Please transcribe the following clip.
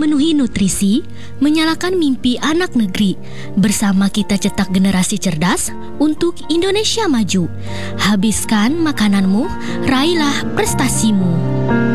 memenuhi nutrisi, menyalakan mimpi anak negeri. Bersama kita cetak generasi cerdas untuk Indonesia maju. Habiskan makananmu, raihlah prestasimu.